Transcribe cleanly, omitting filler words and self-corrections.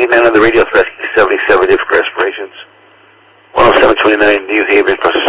man on the radio for SQ-77 for aspirations. 10729 New Haven, process